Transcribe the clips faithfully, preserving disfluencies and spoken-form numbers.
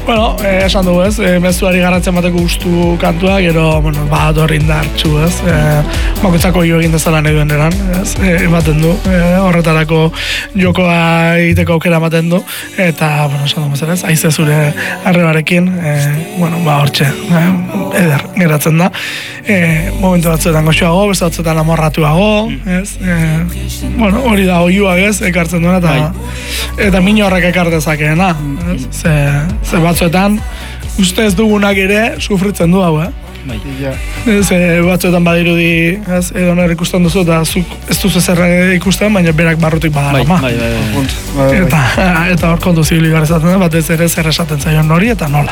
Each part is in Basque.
Bueno, eh, esan dugu ez, eh, mezuari garratzen bateko gustu kantua, gero, bueno, bat hor indartxu ez, eh, bakoitzako jo egin dezala nahi duen eran, ez, eh, ematen du, eh, horretarako jokoa egiteko aukera ematen du, eta, bueno, esan dugu ez, aize zure arrebarekin, eh, bueno, ba, hortxe, eh, eder, geratzen da, eh, momentu batzuetan goxoago, beste batzuetan amorratuago, ez, eh, bueno, hori da oiua ez, ekartzen duena, eta, eta min horrek ekar dezakeena, ez, ze, ze batzuetan, uste ez dugunak ere sufritzen du hau, eh? Bai. Ez, e, batzuetan badirudi, ez, edo nire ikusten duzu, eta zuk ez duzu zer ikusten, baina berak barrutik badarama. Bai, bai, bai, bai. Eta, eta hor kontu zibili garrizatzen da, batez ere zer esaten zaion hori, eta nola.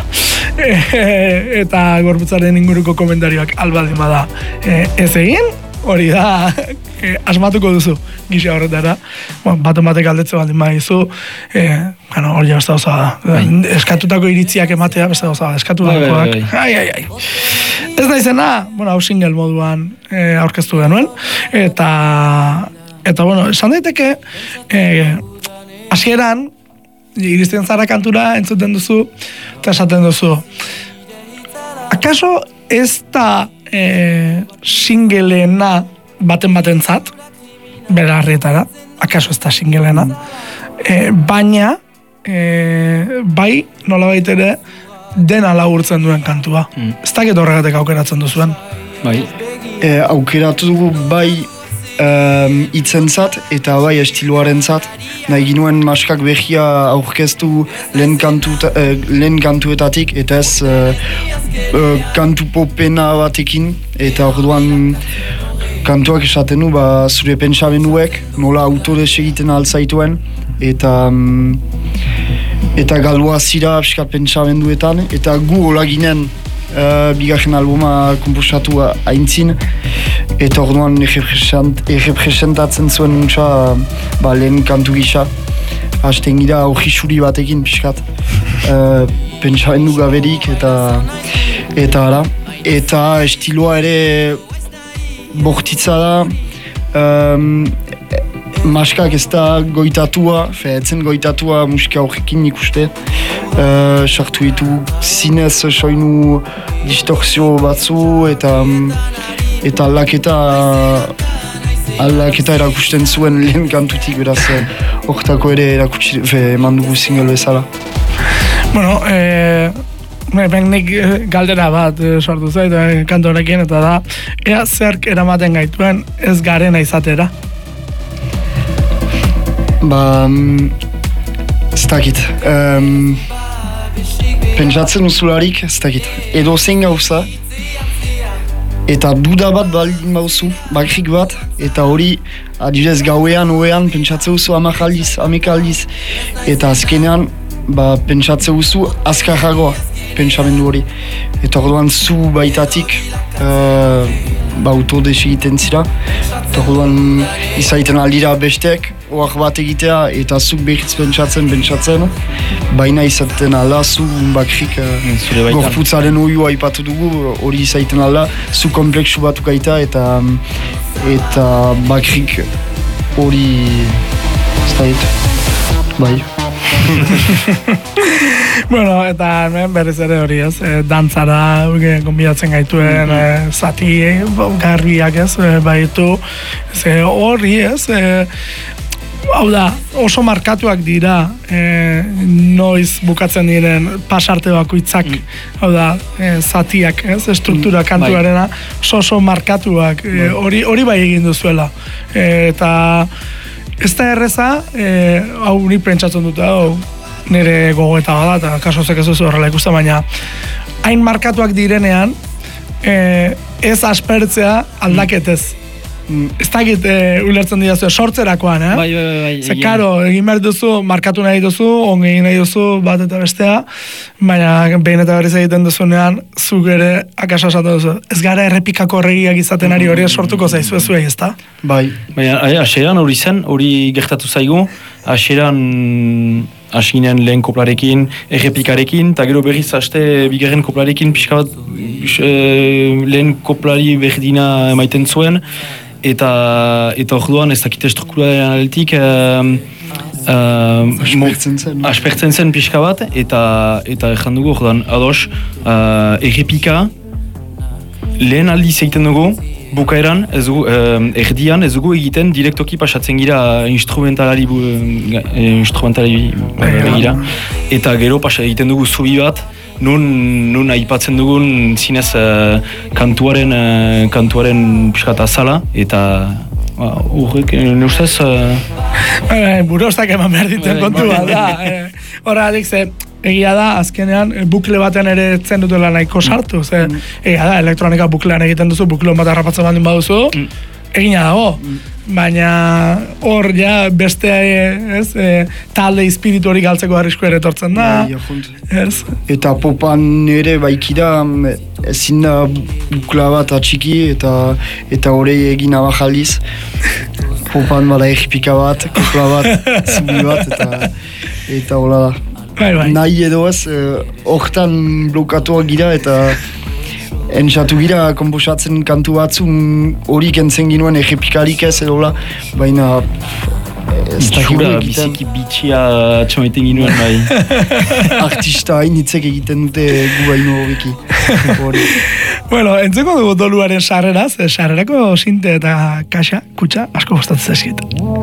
E, eta gorputzaren inguruko komentarioak albaldin bada e, ez egin, hori da, e, asmatuko duzu gisa horretara. Bueno, baten batek aldetze baldin badizu, e, bueno, hori ja beste gauza da. Eskatutako iritziak ematea beste gauza da. Eskatutakoak, ai, ai, ai. Ez da izena, bueno, hau single moduan e, aurkeztu genuen, eta, eta bueno, esan daiteke, e, hasieran, iristen zara kantura entzuten duzu, eta esaten duzu, akaso ez da E, singleena baten batentzat bera harrietara, akaso ez da singleena, e, baina e, bai nola baitere dena lagurtzen duen kantua. Mm. Ez dakit horregatek aukeratzen duzuen. Bai. E, aukeratu dugu bai um, itzentzat eta bai estiloaren zat. Nahi ginuen maskak behia aurkeztu lehen, kantu, eh, lehen kantuetatik eta ez eh, eh, kantu popena batekin. Eta orduan kantuak esaten du, ba, zure pentsamenduek nola autores egiten alzaituen eta um, eta galua zira piskat pentsamenduetan eta gu hola ginen uh, bigarren albuma komposatu haintzin eta orduan errepresentatzen zuen nuntza ba, lehen kantu gisa hasten gira aurrisuri batekin piskat uh, pentsamendu gaberik eta eta ara eta estiloa ere bortitza da, um, maskak ez da goitatua, feetzen goitatua musika horrekin ikuste. Uh, sartu ditu zinez soinu distorsio batzu eta eta aldaketa aldaketa erakusten zuen lehen kantutik beraz horretako ere erakutsi eman dugu single bezala. Bueno, eh... Ben nik galdera bat e, sortu zait e, kantu horrekin eta da ea zerk eramaten gaituen ez garena izatera. Ba, ez dakit. Um, pentsatzen uzularik ez dakit. Edo zein gauza eta duda bat baldin bauzu, bakrik bat, eta hori adibidez gauean, oean pentsatzen uzu amak aldiz, amek aldiz, eta azkenean ba, pentsatzen uzu azkarragoa. Pentsamendu hori. Eta orduan zu baitatik uh, ba, autodes egiten zira. Eta orduan izaiten aldira bestek, oak bat egitea eta zuk behitz pentsatzen, pentsatzen. Baina izaten alda, zu bakrik uh, gorputzaren oioa aipatu dugu, hori izaiten alda, zu kompleksu batu gaita eta eta bakrik hori ez da dit. Bai. Bueno, eta hemen berriz ere hori ez, e, dantzara gonbidatzen gaituen mm-hmm. e, zati e, garriak ez, e, baitu, ze horri ez, e, hau da, oso markatuak dira e, noiz bukatzen diren pasarte bakoitzak, mm. hau da, e, zatiak, ez, struktura mm, kantuarena, oso oso markatuak, e, hori, hori bai egin duzuela, e, eta ez da erreza, e, hau nik pentsatzen dut, hau nire gogoeta bada, eta kasozek ez duzu horrela ikusten, baina hain markatuak direnean, e, ez aspertzea aldaketez. Mm. Ez dakit e, ulertzen dira sortzerakoan, eh? Bai, bai, bai. Ze, karo, egin behar duzu, markatu nahi duzu, ongi egin nahi duzu, bat eta bestea, baina behin eta berriz egiten duzunean, zuk ere akaso esaten duzu. Ez gara errepikako horregiak izaten ari hori sortuko zaizu ez zuei, ez da? Bai. Baina, aseran hori zen, hori gertatu zaigu, aseran asinen lehen koplarekin, errepikarekin, eta gero berriz haste bigarren koplarekin pixka bat lehen koplari berdina emaiten zuen, eta eta orduan ez dakite strukturaren aldetik Uh, Aspertzen zen. mo, aspertzen zen pixka bat, eta eta ezan dugu, jodan, ados, uh, errepika, lehen aldiz egiten dugu, bukaeran, ez dugu, uh, erdian, ez dugu egiten direktoki pasatzen gira instrumentalari, bu, uh, instrumentalari begira, eta gero pasa egiten dugu zubi bat, nun, nun aipatzen dugun zinez uh, kantuaren, uh, kantuaren pixkat azala, eta horrek, uh, ustez... Uh, Burostak eman behar dituen kontu bat da. Horra, adik ze, egia da, azkenean, bukle baten ere etzen dutela nahiko sartu. Ze, egia da, elektronika buklean egiten duzu, bukleon bat harrapatzen bandin baduzu, egina dago. Baina hor ja beste ez, e, talde espiritu hori galtzeko arrisku ere etortzen da. Ez? Eta popan ere baikida ezin da bukla bat atxiki eta eta horrei egin abajaliz. Popan bada egipika bat, kopla bat, zubi bat eta eta hola da. Bai, bai. Nahi edo ez, hortan blokatuak gira eta entzatu gira komposatzen kantu batzun hori kentzen ginuen egipikarik ez edola, baina ez da Itxura, biziki bitxia atxamaiten ginuen bai. Artista hain hitzek egiten dute gu baino horreki. Bueno, entzeko dugu doluaren sarreraz, sarrerako sinte eta kaxa, kutxa, asko gustatzen zaizkit.